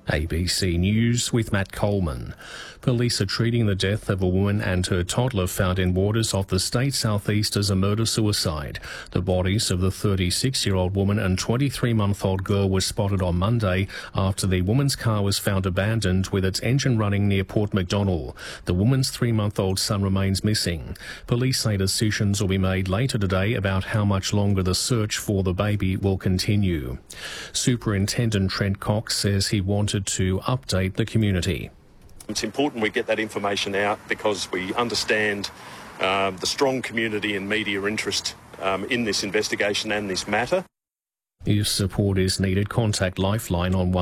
ABC News with Matt Coleman. Police are treating the death of a woman and her toddler found in waters off the state southeast as a murder-suicide. The bodies of the 36-year-old woman and 23-month-old girl were spotted on Monday after the woman's car was found abandoned with its engine running near Port MacDonnell. The woman's 3-month-old son remains missing. Police say decisions will be made later today about how much longer the search for the baby will continue. Superintendent Trent Cox says he wanted to update the community. It's important we get that information out because we understand the strong community and media interest in this investigation and this matter. If support is needed, contact Lifeline on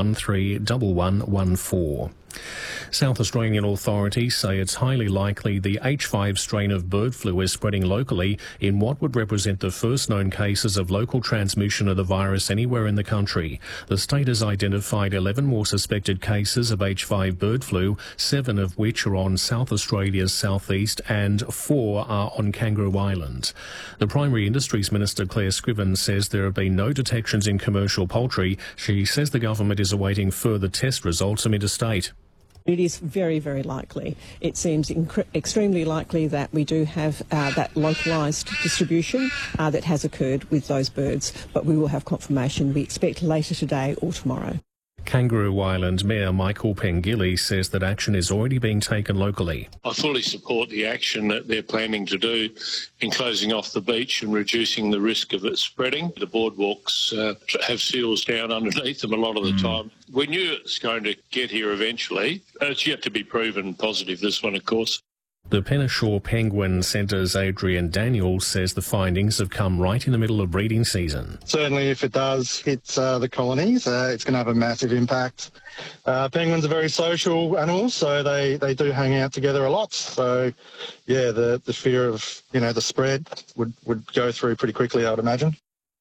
131114. South Australian authorities say it's highly likely the H5 strain of bird flu is spreading locally in what would represent the first known cases of local transmission of the virus anywhere in the country. The state has identified 11 more suspected cases of H5 bird flu, 7 of which are on South Australia's southeast and 4 are on Kangaroo Island. The Primary Industries Minister Claire Scriven says there have been no detections in commercial poultry. She says the government is awaiting further test results from interstate. It is very, very likely. It seems extremely likely that we do have that localised distribution that has occurred with those birds, but we will have confirmation, we expect, later today or tomorrow. Kangaroo Island Mayor Michael Pengilly says that action is already being taken locally. I fully support the action that they're planning to do in closing off the beach and reducing the risk of it spreading. The boardwalks have seals down underneath them a lot of the time. We knew it's going to get here eventually. It's yet to be proven positive, this one, of course. The Penneshaw Penguin Centre's Adrian Daniels says the findings have come right in the middle of breeding season. Certainly if it does hit the colonies, it's going to have a massive impact. Penguins are very social animals, so they do hang out together a lot. So, yeah, the fear of, the spread would go through pretty quickly, I would imagine.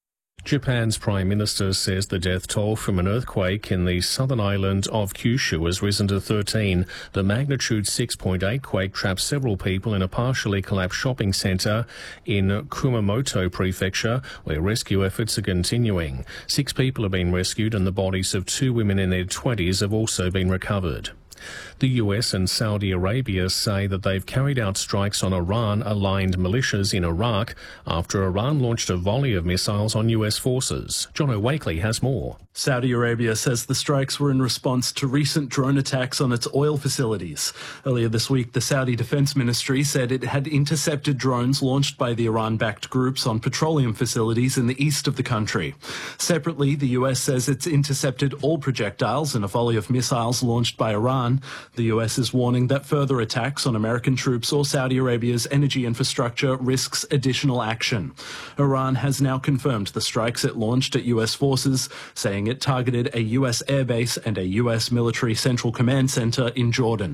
Japan's Prime Minister says the death toll from an earthquake in the southern island of Kyushu has risen to 13. The magnitude 6.8 quake trapped several people in a partially collapsed shopping centre in Kumamoto Prefecture, where rescue efforts are continuing. 6 people have been rescued and the bodies of 2 women in their 20s have also been recovered. The US and Saudi Arabia say that they've carried out strikes on Iran-aligned militias in Iraq after Iran launched a volley of missiles on US forces. John O'Wakely has more. Saudi Arabia says the strikes were in response to recent drone attacks on its oil facilities. Earlier this week, the Saudi Defense Ministry said it had intercepted drones launched by the Iran-backed groups on petroleum facilities in the east of the country. Separately, the US says it's intercepted all projectiles in a volley of missiles launched by Iran. The US is warning that further attacks on American troops or Saudi Arabia's energy infrastructure risks additional action. Iran has now confirmed the strikes it launched at US forces, saying it targeted a US airbase and a US military central command center in Jordan.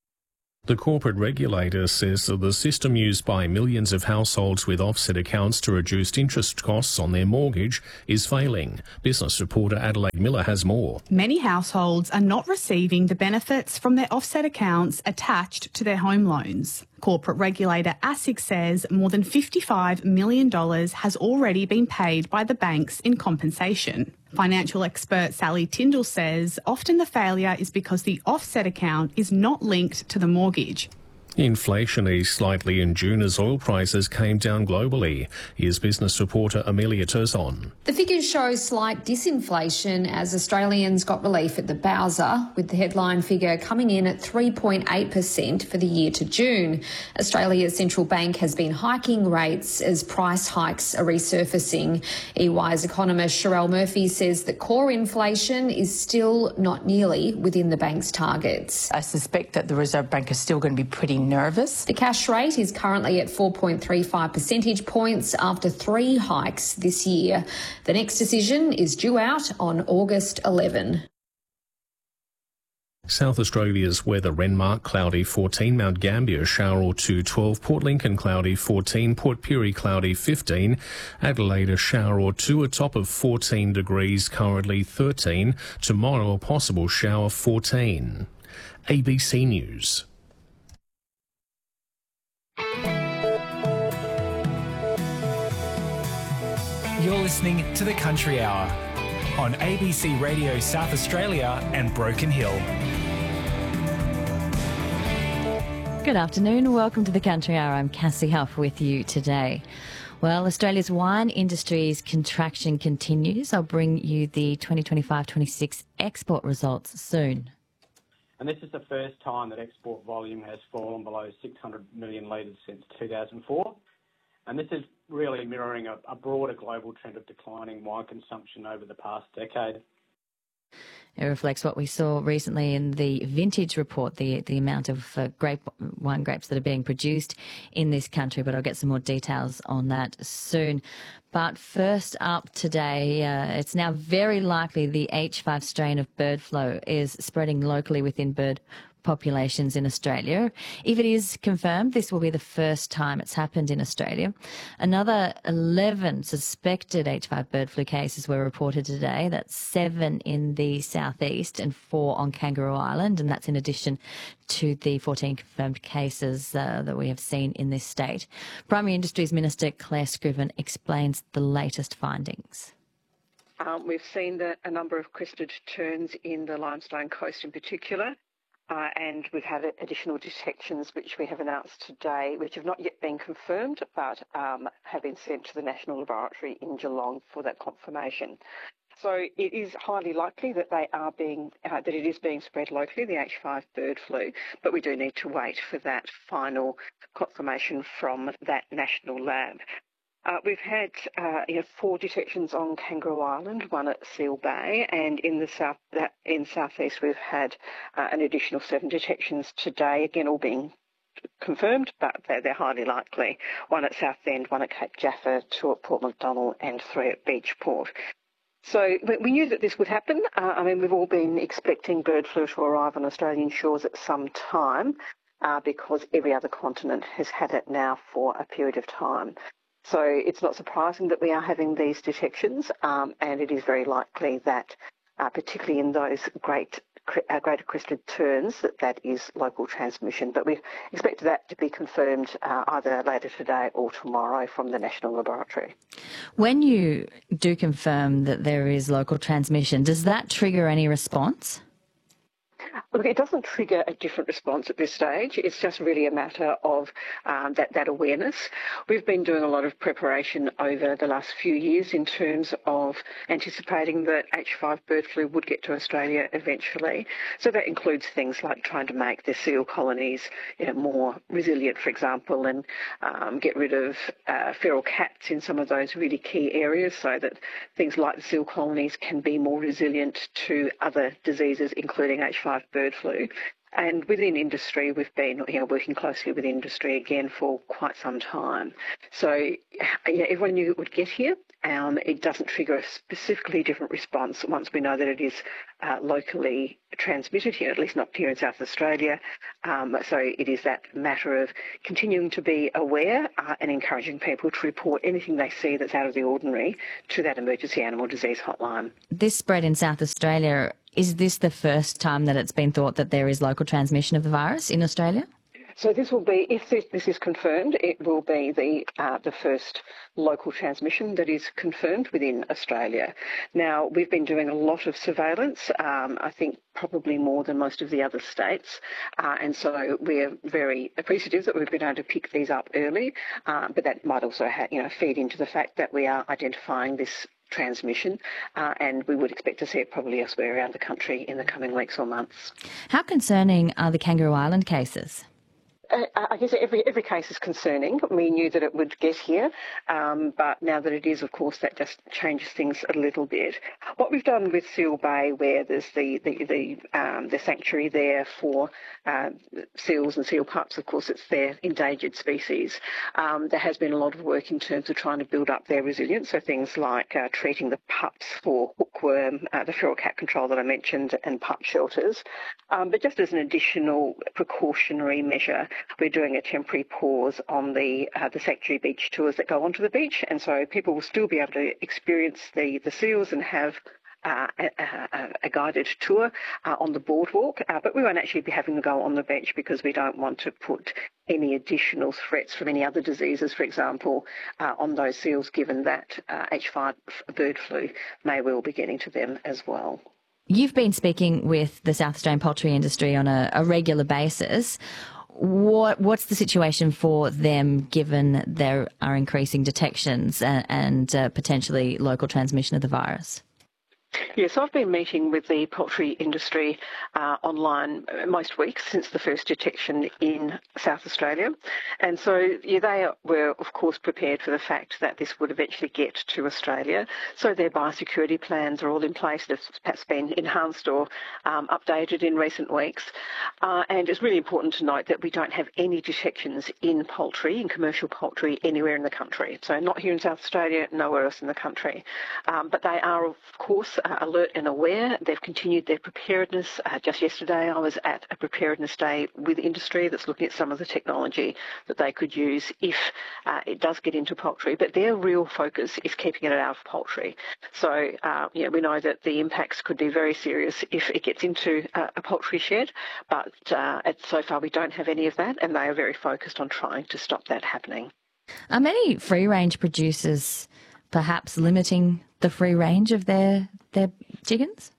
The corporate regulator says that the system used by millions of households with offset accounts to reduce interest costs on their mortgage is failing. Business reporter Adelaide Miller has more. Many households are not receiving the benefits from their offset accounts attached to their home loans. Corporate regulator ASIC says more than $55 million has already been paid by the banks in compensation. Financial expert Sally Tyndall says often the failure is because the offset account is not linked to the mortgage. Inflation eased slightly in June as oil prices came down globally. Here's business reporter Amelia Terzon. The figures show slight disinflation as Australians got relief at the Bowser, with the headline figure coming in at 3.8% for the year to June. Australia's central bank has been hiking rates as price hikes are resurfacing. EY's economist Sherelle Murphy says that core inflation is still not nearly within the bank's targets. I suspect that the Reserve Bank is still going to be pretty nervous. The cash rate is currently at 4.35 percentage points after 3 hikes this year. The next decision is due out on August 11. South Australia's weather: Renmark cloudy 14, Mount Gambier shower or 2 12, Port Lincoln cloudy 14, Port Pirie cloudy 15, Adelaide a shower or 2, a top of 14 degrees, currently 13, tomorrow a possible shower 14. ABC News. You're listening to The Country Hour on ABC Radio South Australia and Broken Hill. Good afternoon. Welcome to the Country Hour. I'm Cassie Huff with you today. Well, Australia's wine industry's contraction continues. I'll bring you the 2025-26 export results soon. And this is the first time that export volume has fallen below 600 million litres since 2004. And this is really mirroring a broader global trend of declining wine consumption over the past decade. It reflects what we saw recently in the vintage report, the amount of wine grapes that are being produced in this country, but I'll get some more details on that soon. But first up today, it's now very likely the H5 strain of bird flu is spreading locally within bird populations in Australia. If it is confirmed, this will be the first time it's happened in Australia. Another 11 suspected H5 bird flu cases were reported today. That's 7 in the southeast and 4 on Kangaroo Island, and that's in addition to the 14 confirmed cases that we have seen in this state. Primary Industries Minister Claire Scriven explains the latest findings. We've seen a number of crested terns in the Limestone Coast in particular. And we've had additional detections, which we have announced today, which have not yet been confirmed, but have been sent to the National Laboratory in Geelong for that confirmation. So it is highly likely that that it is being spread locally, the H5 bird flu, but we do need to wait for that final confirmation from that national lab. We've had 4 detections on Kangaroo Island, 1 at Seal Bay, and in southeast we've had an additional 7 detections today, again all being confirmed, but they're highly likely. 1 at Southend, 1 at Cape Jaffa, 2 at Port MacDonnell and 3 at Beachport. So we knew that this would happen. We've all been expecting bird flu to arrive on Australian shores at some time because every other continent has had it now for a period of time. So it's not surprising that we are having these detections, and it is very likely that, particularly in those greater crested terns, that is local transmission. But we expect that to be confirmed either later today or tomorrow from the National Laboratory. When you do confirm that there is local transmission, does that trigger any response? Look, it doesn't trigger a different response at this stage. It's just really a matter of that awareness. We've been doing a lot of preparation over the last few years in terms of anticipating that H5 bird flu would get to Australia eventually. So that includes things like trying to make the seal colonies more resilient, for example, and get rid of feral cats in some of those really key areas so that things like the seal colonies can be more resilient to other diseases, including H5 bird flu. And within industry, we've been working closely with industry again for quite some time. So everyone knew it would get here. It doesn't trigger a specifically different response once we know that it is locally transmitted here, at least not here in South Australia. So it is that matter of continuing to be aware and encouraging people to report anything they see that's out of the ordinary to that emergency animal disease hotline. This spread in South Australia, is this the first time that it's been thought that there is local transmission of the virus in Australia? So this will be, if this is confirmed, it will be the first local transmission that is confirmed within Australia. Now, we've been doing a lot of surveillance, I think probably more than most of the other states, and so we're very appreciative that we've been able to pick these up early, but that might also feed into the fact that we are identifying this transmission, and we would expect to see it probably elsewhere around the country in the coming weeks or months. How concerning are the Kangaroo Island cases? I guess every case is concerning. We knew that it would get here, but now that it is, of course, that just changes things a little bit. What we've done with Seal Bay, where there's the sanctuary there for seals and seal pups, of course, it's their endangered species. There has been a lot of work in terms of trying to build up their resilience, so things like treating the pups for hookworm, the feral cat control that I mentioned, and pup shelters. But just as an additional precautionary measure, we're doing a temporary pause on the sanctuary beach tours that go onto the beach, and so people will still be able to experience the seals and have a guided tour on the boardwalk, but we won't actually be having them go on the beach because we don't want to put any additional threats from any other diseases, for example, on those seals, given that H5 bird flu may well be getting to them as well. You've been speaking with the South Australian poultry industry on a regular basis. What's the situation for them, given there are increasing detections and potentially local transmission of the virus? Yes, I've been meeting with the poultry industry online most weeks since the first detection in South Australia. And so they were, of course, prepared for the fact that this would eventually get to Australia. So their biosecurity plans are all in place. They've perhaps been enhanced or updated in recent weeks. And it's really important to note that we don't have any detections in poultry, in commercial poultry, anywhere in the country. So not here in South Australia, nowhere else in the country. But they are, of course, alert and aware. They've continued their preparedness. Just yesterday I was at a preparedness day with industry that's looking at some of the technology that they could use if it does get into poultry. But their real focus is keeping it out of poultry. So we know that the impacts could be very serious if it gets into a poultry shed, but so far we don't have any of that, and they are very focused on trying to stop that happening. Are many free-range producers perhaps limiting the free range of their chickens?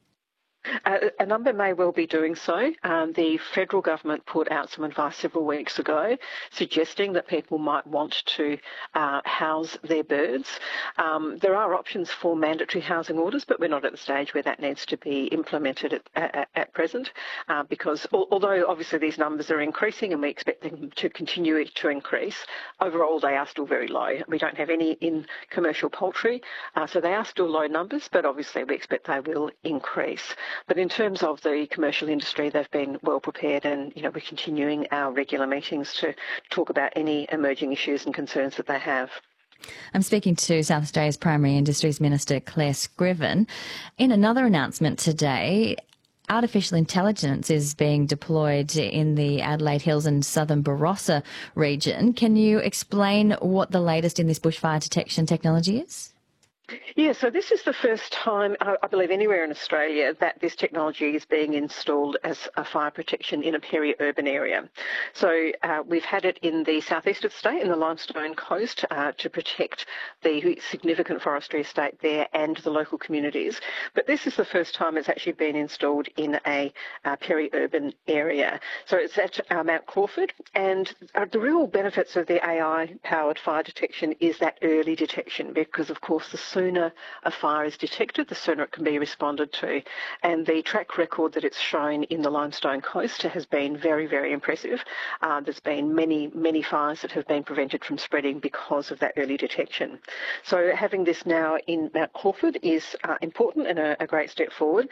A number may well be doing so. The federal government put out some advice several weeks ago suggesting that people might want to house their birds. There are options for mandatory housing orders, but we're not at the stage where that needs to be implemented at present because although obviously these numbers are increasing and we expect them to continue to increase, overall they are still very low. We don't have any in commercial poultry, so they are still low numbers, but obviously we expect they will increase. But in terms of the commercial industry, they've been well prepared, and we're continuing our regular meetings to talk about any emerging issues and concerns that they have. I'm speaking to South Australia's Primary Industries Minister Claire Scriven. In another announcement today, artificial intelligence is being deployed in the Adelaide Hills and southern Barossa region. Can you explain what the latest in this bushfire detection technology is? Yeah, so this is the first time, I believe, anywhere in Australia that this technology is being installed as a fire protection in a peri-urban area. So we've had it in the southeast of the state, in the Limestone Coast, to protect the significant forestry estate there and the local communities. But this is the first time it's actually been installed in a peri-urban area. So it's at Mount Crawford, and the real benefits of the AI-powered fire detection is that early detection, because, of course, the sooner a fire is detected, the sooner it can be responded to. And the track record that it's shown in the Limestone Coast has been very, very impressive. There's been many fires that have been prevented from spreading because of that early detection. So having this now in Mount Crawford is important and a great step forward.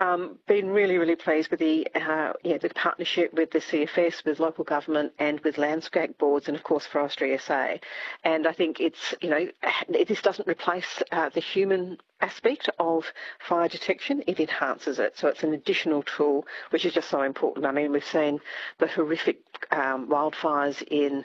Been really, really pleased with the partnership with the CFS, with local government and with landscape boards and, of course, Forestry SA. And I think it's, this doesn't replace the human aspect of fire detection, it enhances it. So it's an additional tool which is just so important. I mean, we've seen the horrific wildfires in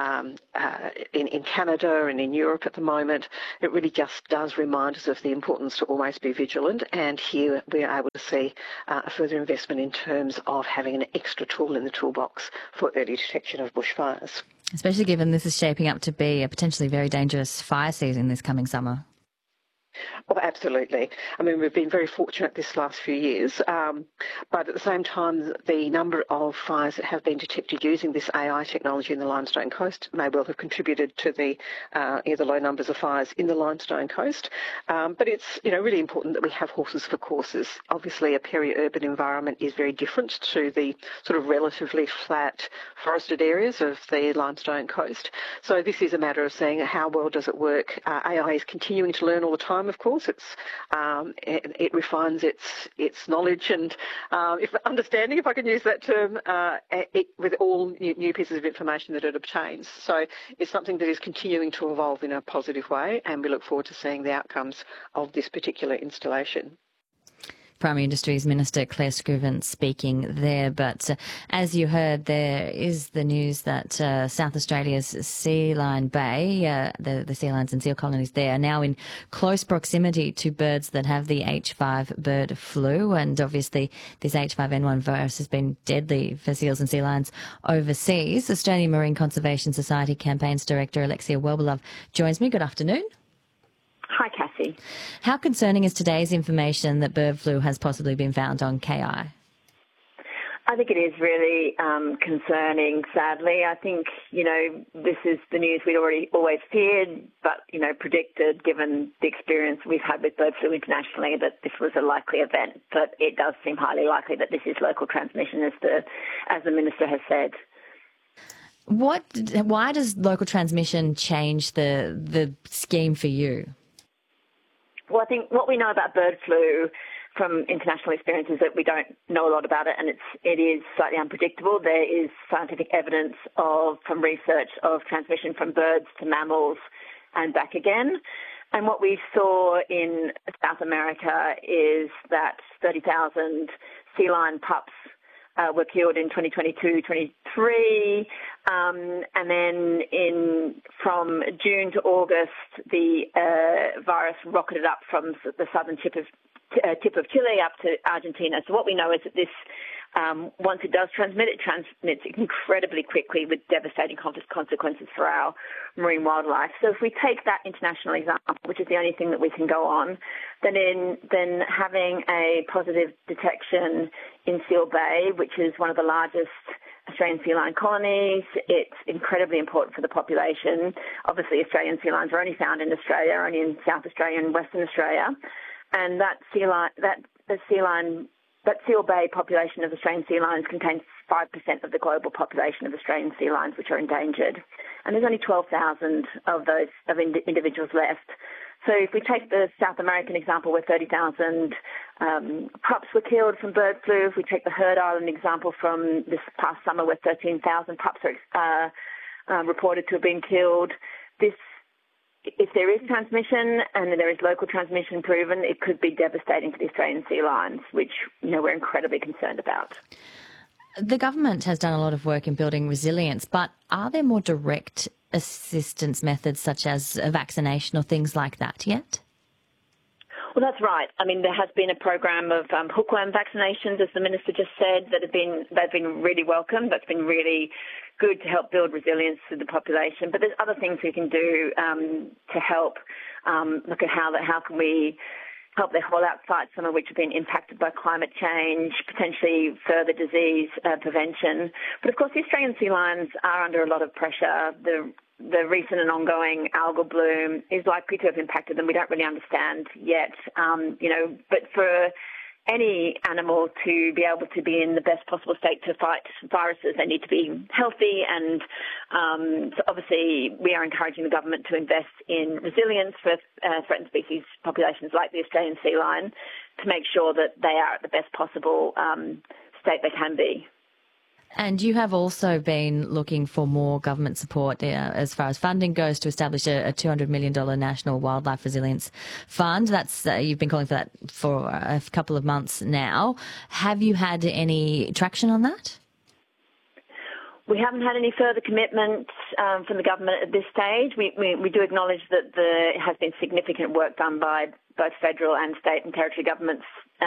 Canada and in Europe at the moment. It really just does remind us of the importance to always be vigilant, and here we're able to see a further investment in terms of having an extra tool in the toolbox for early detection of bushfires. Especially given this is shaping up to be a potentially very dangerous fire season this coming summer. Oh, absolutely. I mean, we've been very fortunate this last few years, but at the same time, the number of fires that have been detected using this AI technology in the Limestone Coast may well have contributed to the low numbers of fires in the Limestone Coast. But it's really important that we have horses for courses. Obviously, a peri-urban environment is very different to the sort of relatively flat forested areas of the Limestone Coast. So this is a matter of seeing how well does it work. AI is continuing to learn all the time, of course. It refines its knowledge and understanding, if I can use that term, with all new pieces of information that it obtains. So it's something that is continuing to evolve in a positive way, and we look forward to seeing the outcomes of this particular installation. Primary Industries Minister Claire Scriven speaking there. But as you heard, there is the news that South Australia's Sea Lion Bay, the sea lions and seal colonies there, are now in close proximity to birds that have the H5 bird flu. And obviously this H5N1 virus has been deadly for seals and sea lions overseas. Australian Marine Conservation Society Campaigns Director Alexia Wellbelove joins me. Good afternoon. Hi, Cassie. How concerning is today's information that bird flu has possibly been found on KI? I think it is really concerning, sadly. I think, this is the news we'd always feared, but, predicted, given the experience we've had with bird flu internationally, that this was a likely event. But it does seem highly likely that this is local transmission, as the Minister has said. Why does local transmission change the scheme for you? Well, I think what we know about bird flu from international experience is that we don't know a lot about it, and it is slightly unpredictable. There is scientific evidence from research of transmission from birds to mammals and back again. And what we saw in South America is that 30,000 sea lion pups were killed in 2022-23, and then from June to August, the virus rocketed up from the southern tip of Chile up to Argentina. So what we know is that this, once it does transmit, it transmits incredibly quickly with devastating consequences for our marine wildlife. So if we take that international example, which is the only thing that we can go on, then having a positive detection in Seal Bay, which is one of the largest Australian sea lion colonies, it's incredibly important for the population. Obviously, Australian sea lions are only found in Australia, only in South Australia and Western Australia, and that Seal Bay population of Australian sea lions contains 5% of the global population of Australian sea lions, which are endangered, and there's only 12,000 of those individuals left. So if we take the South American example where 30,000 pups were killed from bird flu, if we take the Heard Island example from this past summer where 13,000 pups are reported to have been killed, if there is transmission and there is local transmission proven, it could be devastating for the Australian sea lions, which we're incredibly concerned about. The government has done a lot of work in building resilience, but are there more direct assistance methods such as vaccination or things like that yet? Well, that's right. I mean, there has been a program of hookworm vaccinations, as the Minister just said, they've been really welcome. That's been really good to help build resilience to the population. But there's other things we can do to help look at how can we help their fallout sites, some of which have been impacted by climate change, potentially further disease prevention. But of course, the Australian sea lions are under a lot of pressure. The recent and ongoing algal bloom is likely to have impacted them. We don't really understand yet, but for any animal to be able to be in the best possible state to fight viruses, they need to be healthy. And so obviously we are encouraging the government to invest in resilience for threatened species populations like the Australian sea lion to make sure that they are at the best possible state they can be. And you have also been looking for more government support as far as funding goes to establish a $200 million National Wildlife Resilience Fund. You've been calling for that for a couple of months now. Have you had any traction on that? We haven't had any further commitment from the government at this stage. We do acknowledge that there has been significant work done by both federal and state and territory governments,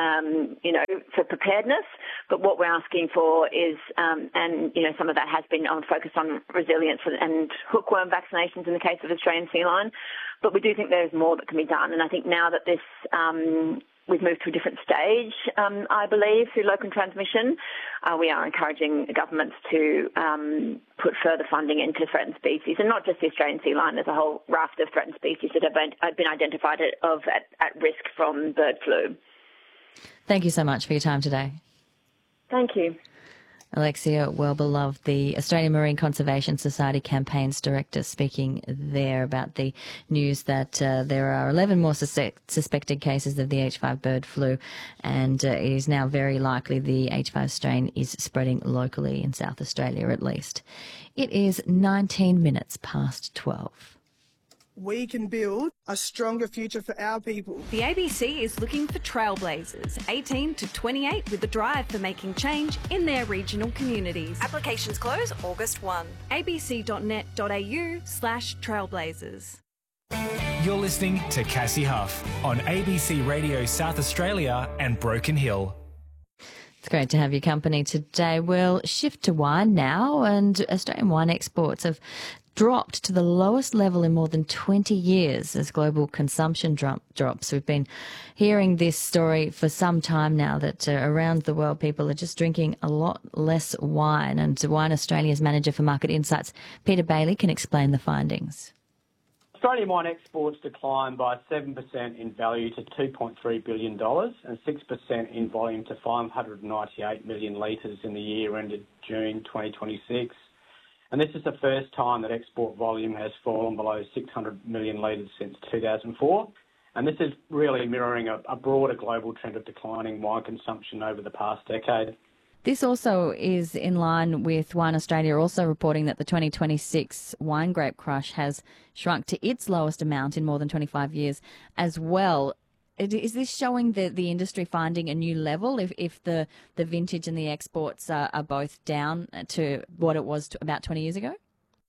for preparedness. But what we're asking for is, some of that has been focused on resilience and hookworm vaccinations in the case of Australian sea lion. But we do think there is more that can be done. And I think now that this we've moved to a different stage, I believe, through local transmission, we are encouraging governments to put further funding into threatened species, and not just the Australian sea lion. There's a whole raft of threatened species that have been identified at risk from bird flu. Thank you so much for your time today. Thank you. Alexia Wellbelove, the Australian Marine Conservation Society Campaigns Director, speaking there about the news that there are 11 more suspected cases of the H5 bird flu, and it is now very likely the H5 strain is spreading locally in South Australia at least. It is 19 minutes past 12. we can build a stronger future for our people. The ABC is looking for trailblazers, 18 to 28, with the drive for making change in their regional communities. Applications close August 1. abc.net.au/trailblazers. You're listening to Cassie Huff on ABC Radio South Australia and Broken Hill. It's great to have your company today. We'll shift to wine now, and Australian wine exports have dropped to the lowest level in more than 20 years as global consumption drops. We've been hearing this story for some time now, that around the world people are just drinking a lot less wine. And Wine Australia's Manager for Market Insights, Peter Bailey, can explain the findings. Australian wine exports declined by 7% in value to $2.3 billion and 6% in volume to 598 million litres in the year ended June 2026. And this is the first time that export volume has fallen below 600 million litres since 2004. And this is really mirroring a broader global trend of declining wine consumption over the past decade. This also is in line with Wine Australia also reporting that the 2026 wine grape crush has shrunk to its lowest amount in more than 25 years as well. Is this showing the industry finding a new level if the vintage and the exports are both down to what it was about 20 years ago?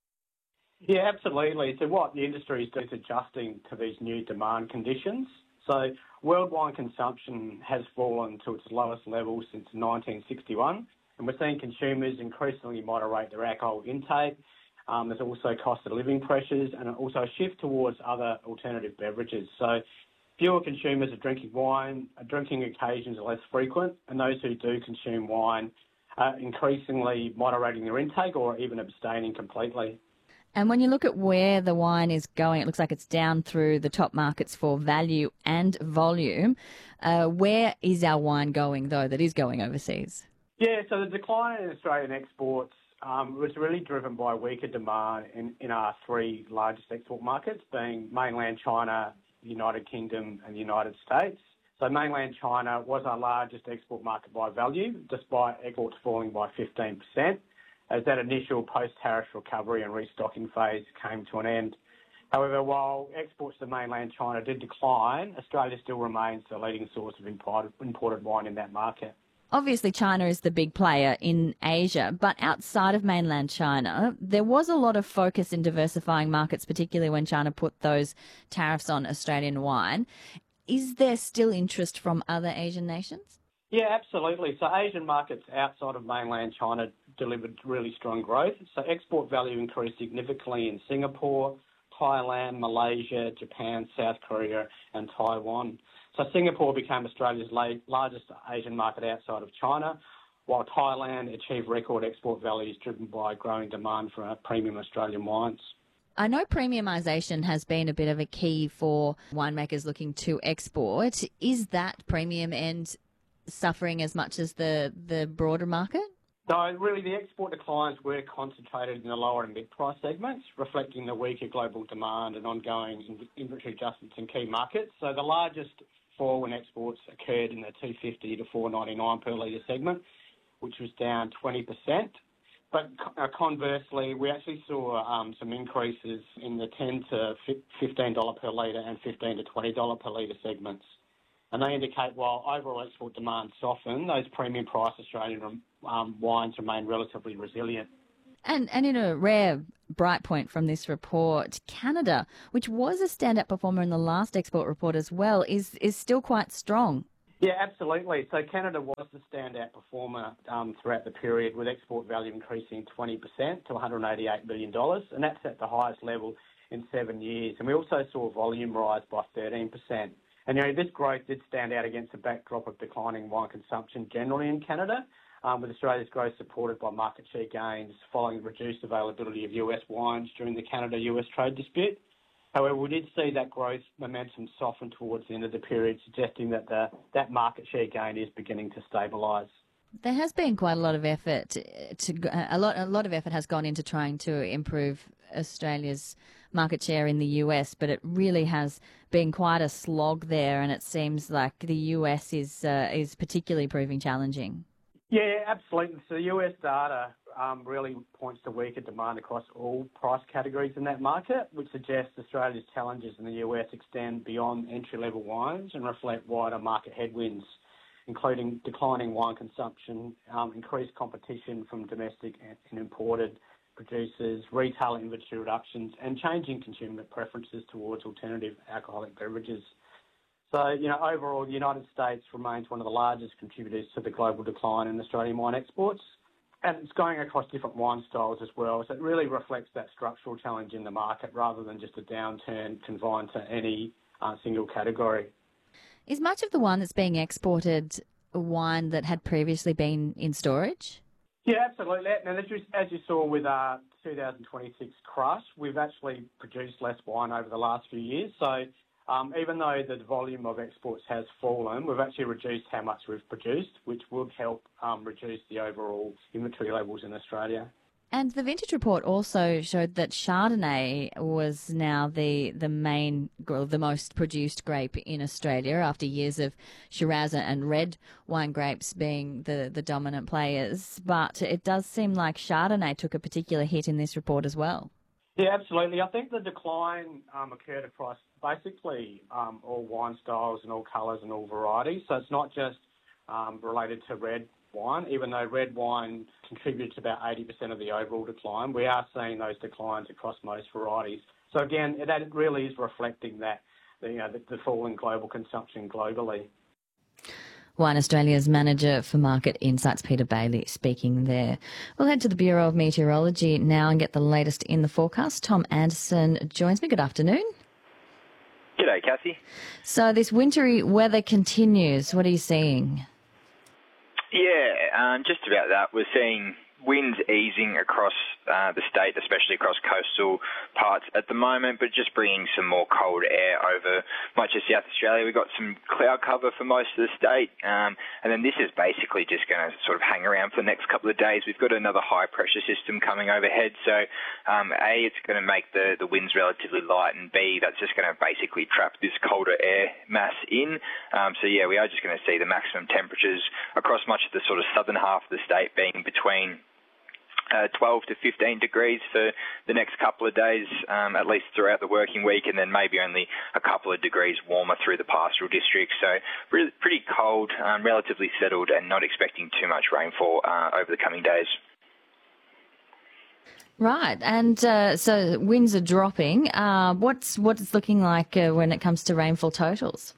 Yeah, absolutely. So what the industry is doing is adjusting to these new demand conditions. So world wine consumption has fallen to its lowest level since 1961, and we're seeing consumers increasingly moderate their alcohol intake. There's also cost of living pressures and also a shift towards other alternative beverages. So fewer consumers are drinking wine, drinking occasions are less frequent, and those who do consume wine are increasingly moderating their intake or even abstaining completely. And when you look at where the wine is going, it looks like it's down through the top markets for value and volume. Where is our wine going, though, that is going overseas? Yeah, so the decline in Australian exports was really driven by weaker demand in our three largest export markets, being mainland China, the United Kingdom and the United States. So mainland China was our largest export market by value, despite exports falling by 15%. As that initial post-tariff recovery and restocking phase came to an end. However, while exports to mainland China did decline, Australia still remains the leading source of imported wine in that market. Obviously, China is the big player in Asia, but outside of mainland China, there was a lot of focus in diversifying markets, particularly when China put those tariffs on Australian wine. Is there still interest from other Asian nations? Yeah, absolutely. So Asian markets outside of mainland China delivered really strong growth. So export value increased significantly in Singapore, Thailand, Malaysia, Japan, South Korea and Taiwan. So Singapore became Australia's largest Asian market outside of China, while Thailand achieved record export values driven by growing demand for premium Australian wines. I know premiumisation has been a bit of a key for winemakers looking to export. Is that premium end suffering as much as the broader market? No, really the export declines were concentrated in the lower and mid-price segments, reflecting the weaker global demand and ongoing inventory adjustments in key markets. So the largest fall in exports occurred in the $2.50 to $4.99 per litre segment, which was down 20%. But conversely, we actually saw some increases in the $10 to $15 per litre and $15 to $20 per litre segments. And they indicate while overall export demand softened, those premium price Australian wines remain relatively resilient. And in a rare bright point from this report, Canada, which was a standout performer in the last export report as well, is still quite strong. Yeah, absolutely. So Canada was the standout performer throughout the period, with export value increasing 20% to $188 million, and that's at the highest level in 7 years. And we also saw volume rise by 13%. And, this growth did stand out against a backdrop of declining wine consumption generally in Canada, with Australia's growth supported by market share gains following reduced availability of US wines during the Canada-US trade dispute. However, we did see that growth momentum soften towards the end of the period, suggesting that that market share gain is beginning to stabilise. There has been quite a lot of effort. A lot of effort has gone into trying to improve Australia's market share in the US, but it really has been quite a slog there, and it seems like the US is particularly proving challenging. Yeah, absolutely. So the US data really points to weaker demand across all price categories in that market, which suggests Australia's challenges in the US extend beyond entry-level wines and reflect wider market headwinds, including declining wine consumption, increased competition from domestic and imported producers, retail inventory reductions, and changing consumer preferences towards alternative alcoholic beverages. So, overall, the United States remains one of the largest contributors to the global decline in Australian wine exports, and it's going across different wine styles as well. So it really reflects that structural challenge in the market rather than just a downturn confined to any single category. Is much of the wine that's being exported wine that had previously been in storage? Yeah, absolutely. Now, as you saw with 2026 crush, we've actually produced less wine over the last few years. So even though the volume of exports has fallen, we've actually reduced how much we've produced, which would help reduce the overall inventory levels in Australia. And the vintage report also showed that Chardonnay was now the most produced grape in Australia after years of Shiraz and red wine grapes being the dominant players. But it does seem like Chardonnay took a particular hit in this report as well. Yeah, absolutely. I think the decline occurred across basically all wine styles and all colours and all varieties. So it's not just related to red wine, even though red wine contributes about 80% of the overall decline. We are seeing those declines across most varieties. So again, that really is reflecting that the fall in global consumption globally. Wine Australia's Manager for Market Insights, Peter Bailey, speaking there. We'll head to the Bureau of Meteorology now and get the latest in the forecast. Tom Anderson joins me. Good afternoon. G'day, Cassie. So this wintry weather continues. What are you seeing? Yeah, just about that. We're seeing winds easing across the state, especially across coastal parts at the moment, but just bringing some more cold air over much of South Australia. We've got some cloud cover for most of the state, and then this is basically just going to sort of hang around for the next couple of days. We've got another high-pressure system coming overhead, so A, it's going to make the winds relatively light, and B, that's just going to basically trap this colder air mass in. So, yeah, we are just going to see the maximum temperatures across much of the sort of southern half of the state being between 12 to 15 degrees for the next couple of days, at least throughout the working week, and then maybe only a couple of degrees warmer through the pastoral districts. So really pretty cold, relatively settled, and not expecting too much rainfall over the coming days. Right, and so winds are dropping. What's looking like when it comes to rainfall totals?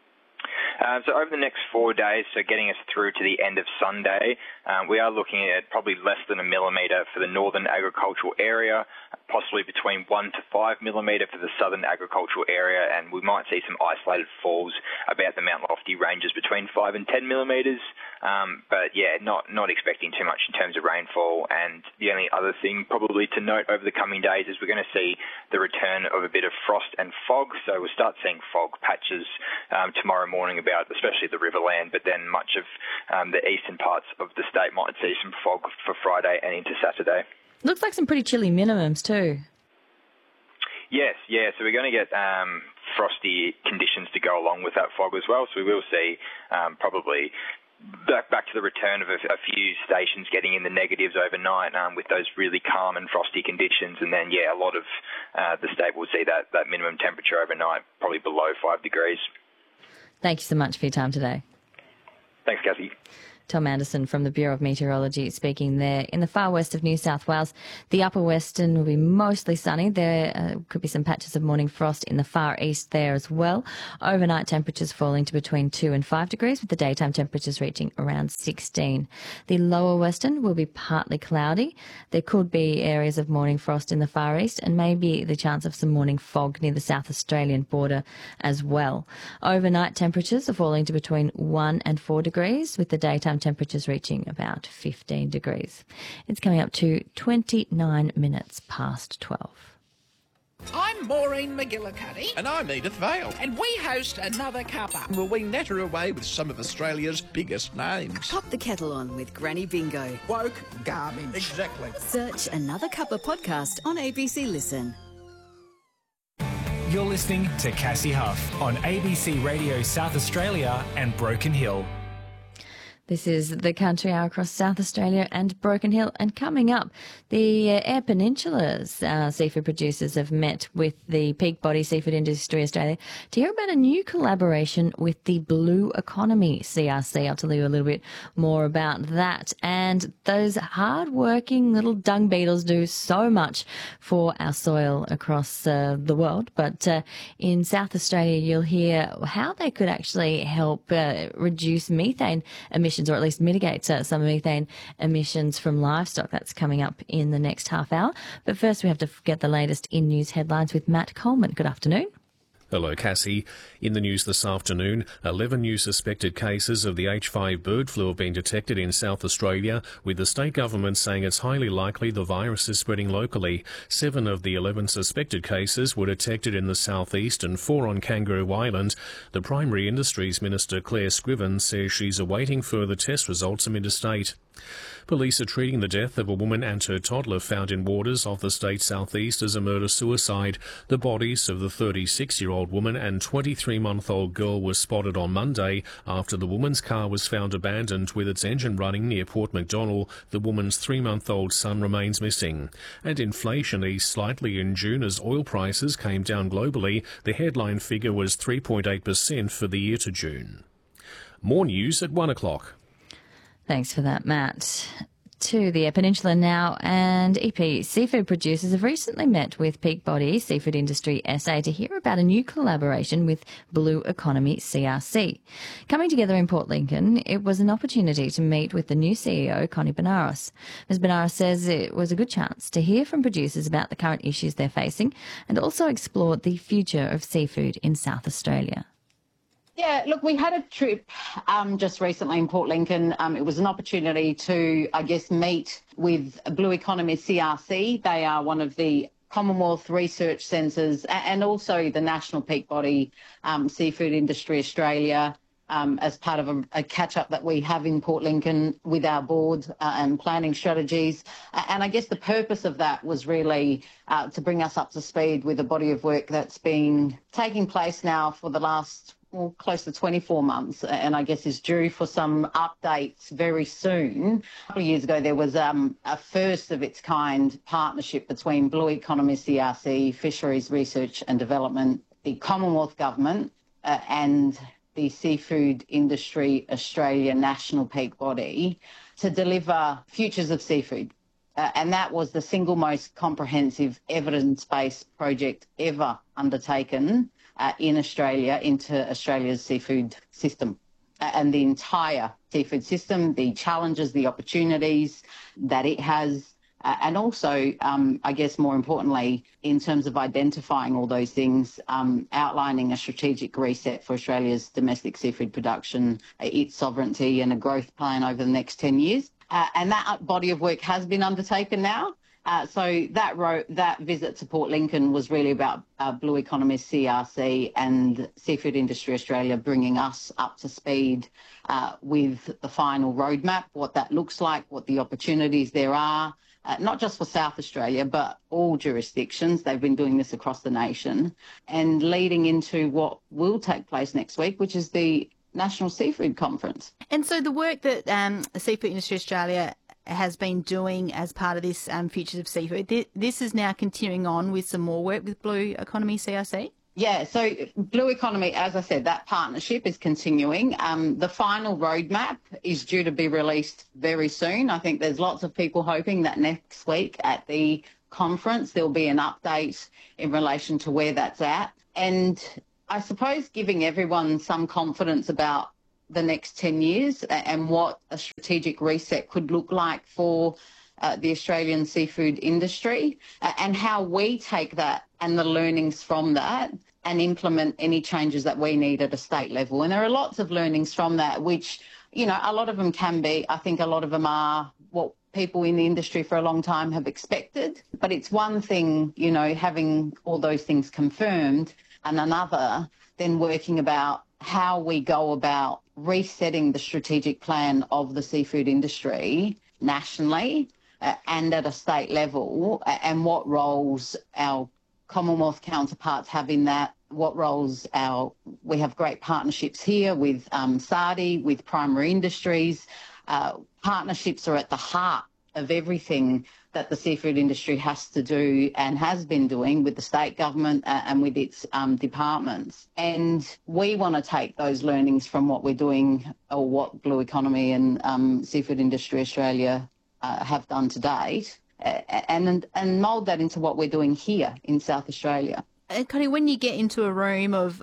So over the next 4 days, so getting us through to the end of Sunday, we are looking at probably less than a millimetre for the northern agricultural area, possibly between 1 to 5 millimetre for the southern agricultural area, and we might see some isolated falls about the Mount Lofty ranges between 5 and 10 millimetres. But yeah, not expecting too much in terms of rainfall. And the only other thing probably to note over the coming days is we're going to see the return of a bit of frost and fog. So we'll start seeing fog patches tomorrow morning about especially the Riverland, but then much of the eastern parts of the state might see some fog for Friday and into Saturday. Looks like some pretty chilly minimums too. Yes, yeah. So we're going to get frosty conditions to go along with that fog as well. So we will see probably back to the return of a few stations getting in the negatives overnight with those really calm and frosty conditions. And then, yeah, a lot of the state will see that minimum temperature overnight probably below 5 degrees. Thank you so much for your time today. Thanks, Cassie. Tom Anderson from the Bureau of Meteorology speaking there. In the far west of New South Wales, the upper western will be mostly sunny. There could be some patches of morning frost in the far east there as well. Overnight temperatures falling to between 2 and 5 degrees, with the daytime temperatures reaching around 16. The lower western will be partly cloudy. There could be areas of morning frost in the far east and maybe the chance of some morning fog near the South Australian border as well. Overnight temperatures are falling to between 1 and 4 degrees, with the daytime temperatures reaching about 15 degrees. It's coming up to 29 minutes past 12. I'm Maureen McGillicuddy. And I'm Edith Vale. And we host Another Cuppa. Will we natter away with some of Australia's biggest names? Pop the kettle on with Granny Bingo. Woke garbage. Exactly. Search Another Cuppa podcast on ABC Listen. You're listening to Cassie Huff on ABC Radio South Australia and Broken Hill. This is the Country Hour across South Australia and Broken Hill. And coming up, the Eyre Peninsula's seafood producers have met with the Peak Body Seafood Industry Australia to hear about a new collaboration with the Blue Economy CRC. I'll tell you a little bit more about that. And those hard-working little dung beetles do so much for our soil across the world. But in South Australia, you'll hear how they could actually help reduce methane emissions, or at least mitigate some methane emissions from livestock. That's coming up in the next half hour. But first, we have to get the latest in news headlines with Matt Coleman. Good afternoon. Hello, Cassie. In the news this afternoon, 11 new suspected cases of the H5 bird flu have been detected in South Australia, with the state government saying it's highly likely the virus is spreading locally. 7 of the 11 suspected cases were detected in the southeast and 4 on Kangaroo Island. The Primary Industries Minister Claire Scriven says she's awaiting further test results from interstate. Police are treating the death of a woman and her toddler found in waters off the state's southeast as a murder-suicide. The bodies of the 36-year-old woman and 23-month-old girl were spotted on Monday after the woman's car was found abandoned with its engine running near Port MacDonnell. The woman's 3-month-old son remains missing. And inflation eased slightly in June as oil prices came down globally. The headline figure was 3.8% for the year to June. More news at 1 o'clock. Thanks for that, Matt. To the Eyre Peninsula now, and EP seafood producers have recently met with Peak Body Seafood Industry SA to hear about a new collaboration with Blue Economy CRC. Coming together in Port Lincoln, it was an opportunity to meet with the new CEO, Connie Benares. Ms Benares says it was a good chance to hear from producers about the current issues they're facing and also explore the future of seafood in South Australia. Yeah, look, we had a trip just recently in Port Lincoln. It was an opportunity to, I guess, meet with Blue Economy CRC. They are one of the Commonwealth Research Centres and also the National Peak Body Seafood Industry Australia as part of a catch-up that we have in Port Lincoln with our board and planning strategies. And I guess the purpose of that was really to bring us up to speed with a body of work that's been taking place now for the last close to 24 months, and I guess is due for some updates very soon. A couple of years ago, there was a first of its kind partnership between Blue Economy CRC, Fisheries Research and Development, the Commonwealth Government, and the Seafood Industry Australia National Peak Body to deliver Futures of Seafood. And that was the single most comprehensive evidence-based project ever undertaken in Australia into Australia's seafood system and the entire seafood system, the challenges, the opportunities that it has, and also, I guess more importantly, in terms of identifying all those things, outlining a strategic reset for Australia's domestic seafood production, its sovereignty and a growth plan over the next 10 years. And that body of work has been undertaken now. So that visit to Port Lincoln was really about Blue Economy CRC and Seafood Industry Australia bringing us up to speed with the final roadmap, what that looks like, what the opportunities there are, not just for South Australia, but all jurisdictions. They've been doing this across the nation, and leading into what will take place next week, which is the National Seafood Conference. And so the work that the Seafood Industry Australia has been doing as part of this Futures of Seafood, this is now continuing on with some more work with Blue Economy CRC? Yeah, so Blue Economy, as I said, that partnership is continuing. The final roadmap is due to be released very soon. I think there's lots of people hoping that next week at the conference there'll be an update in relation to where that's at. And I suppose giving everyone some confidence about the next 10 years and what a strategic reset could look like for the Australian seafood industry and how we take that and the learnings from that and implement any changes that we need at a state level. And there are lots of learnings from that, which, you know, a lot of them can be, I think a lot of them are what people in the industry for a long time have expected. But it's one thing, you know, having all those things confirmed, and another then working about how we go about resetting the strategic plan of the seafood industry nationally and at a state level, and what roles our Commonwealth counterparts have in that, what roles we have great partnerships here with Saudi, with primary industries. Partnerships are at the heart of everything that the seafood industry has to do and has been doing with the state government and with its departments. And we want to take those learnings from what we're doing, or what Blue Economy and Seafood Industry Australia have done to date, and mould that into what we're doing here in South Australia. Connie, when you get into a room of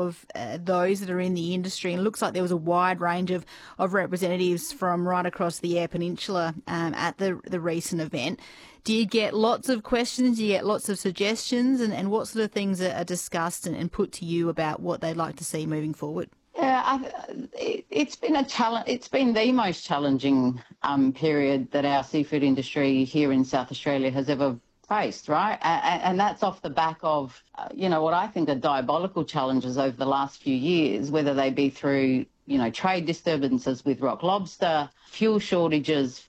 those that are in the industry, and it looks like there was a wide range of representatives from right across the Eyre Peninsula at the recent event, do you get lots of questions? Do you get lots of suggestions? And what sort of things are discussed and put to you about what they'd like to see moving forward? Yeah, it's been a challenge. It's been the most challenging period that our seafood industry here in South Australia has ever faced, right? And that's off the back of, what I think are diabolical challenges over the last few years, whether they be through, trade disturbances with rock lobster, fuel shortages,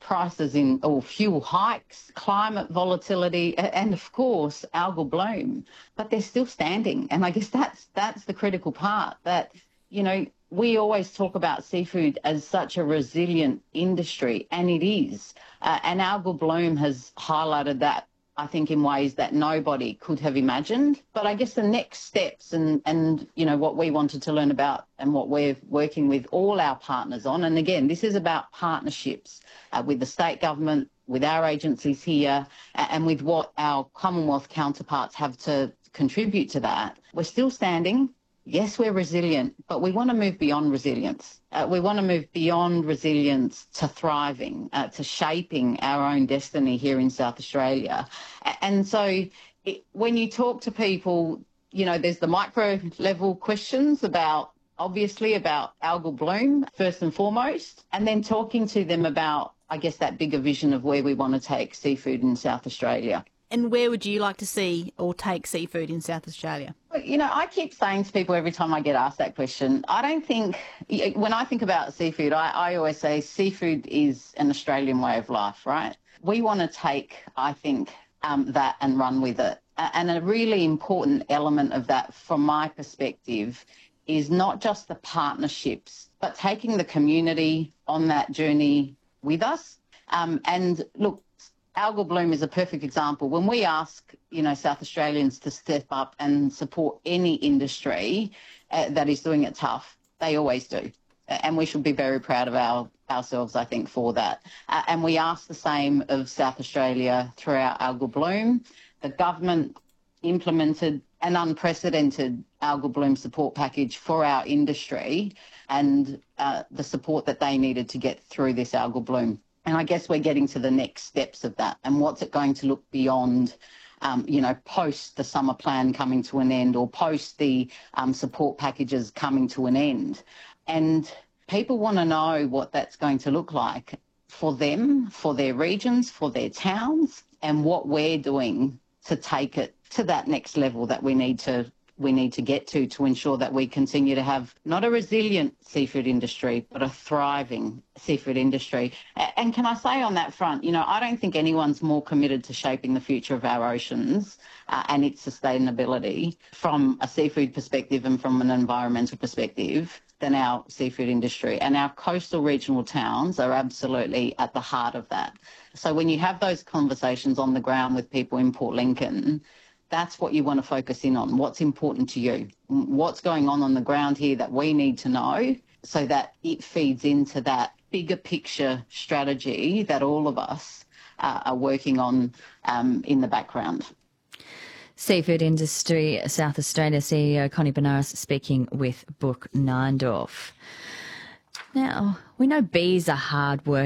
fuel hikes, climate volatility, and of course, algal bloom. But they're still standing. And I guess that's the critical part, that, we always talk about seafood as such a resilient industry, and it is. And algal bloom has highlighted that, I think, in ways that nobody could have imagined. But I guess the next steps and what we wanted to learn about and what we're working with all our partners on, and again, this is about partnerships with the state government, with our agencies here, and with what our Commonwealth counterparts have to contribute to that. We're still standing. Yes, we're resilient, but we want to move beyond resilience. We want to move beyond resilience to thriving, to shaping our own destiny here in South Australia. And so when you talk to people, there's the micro level questions about algal bloom, first and foremost, and then talking to them about, I guess, that bigger vision of where we want to take seafood in South Australia. And where would you like to see or take seafood in South Australia? I keep saying to people every time I get asked that question, when I think about seafood, I always say seafood is an Australian way of life, right? We want to take, I think, that and run with it. And a really important element of that, from my perspective, is not just the partnerships, but taking the community on that journey with us. And look, algal bloom is a perfect example. When we ask, South Australians to step up and support any industry that is doing it tough, they always do. And we should be very proud of ourselves, I think, for that. And we ask the same of South Australia through our algal bloom. The government implemented an unprecedented algal bloom support package for our industry, and the support that they needed to get through this algal bloom. And I guess we're getting to the next steps of that. And what's it going to look beyond, post the summer plan coming to an end, or post the support packages coming to an end. And people want to know what that's going to look like for them, for their regions, for their towns, and what we're doing to take it to that next level that we need to get to ensure that we continue to have not a resilient seafood industry, but a thriving seafood industry. And can I say on that front, I don't think anyone's more committed to shaping the future of our oceans and its sustainability from a seafood perspective and from an environmental perspective than our seafood industry. And our coastal regional towns are absolutely at the heart of that. So when you have those conversations on the ground with people in Port Lincoln, that's what you want to focus in on. What's important to you? What's going on the ground here that we need to know, so that it feeds into that bigger picture strategy that all of us are working on in the background. Seafood Industry South Australia CEO Connie Benares speaking with Brooke Neindorf. Now, we know bees are hard work.